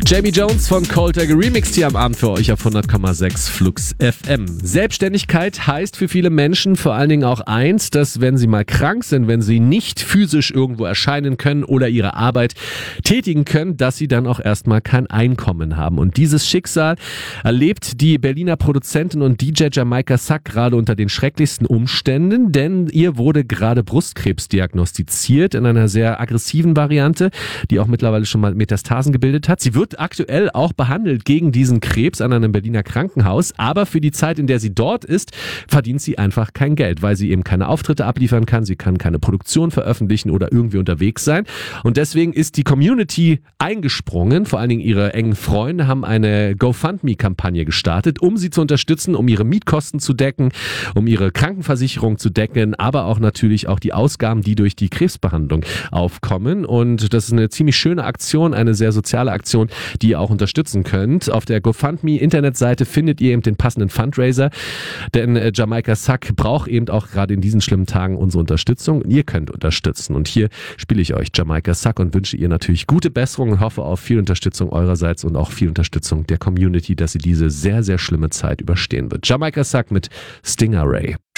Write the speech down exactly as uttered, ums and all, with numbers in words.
Jamie Jones von Colter geremixed hier am Abend für euch auf hundert Komma sechs Flux F M. Selbstständigkeit heißt für viele Menschen vor allen Dingen auch eins, dass wenn sie mal krank sind, wenn sie nicht physisch irgendwo erscheinen können oder ihre Arbeit tätigen können, dass sie dann auch erstmal kein Einkommen haben. Und dieses Schicksal erlebt die Berliner Produzentin und D J Jamaica Sak gerade unter den schrecklichsten Umständen, denn ihr wurde gerade Brustkrebs diagnostiziert in einer sehr aggressiven Variante, die auch mittlerweile schon mal Metastasen gebildet hat. Sie wird aktuell auch behandelt gegen diesen Krebs an einem Berliner Krankenhaus, aber für die Zeit, in der sie dort ist, verdient sie einfach kein Geld, weil sie eben keine Auftritte abliefern kann, sie kann keine Produktion veröffentlichen oder irgendwie unterwegs sein und deswegen ist die Community eingesprungen, vor allen Dingen ihre engen Freunde haben eine GoFundMe-Kampagne gestartet, um sie zu unterstützen, um ihre Mietkosten zu decken, um ihre Krankenversicherung zu decken, aber auch natürlich auch die Ausgaben, die durch die Krebsbehandlung aufkommen und das ist eine ziemlich schöne Aktion, eine sehr soziale Aktion, die ihr auch unterstützen könnt. Auf der GoFundMe-Internetseite findet ihr eben den passenden Fundraiser, denn äh, Jamaica Sak braucht eben auch gerade in diesen schlimmen Tagen unsere Unterstützung. Ihr könnt unterstützen und hier spiele ich euch Jamaica Sak und wünsche ihr natürlich gute Besserung und hoffe auf viel Unterstützung eurerseits und auch viel Unterstützung der Community, dass sie diese sehr, sehr schlimme Zeit überstehen wird. Jamaica Sak mit Stingray.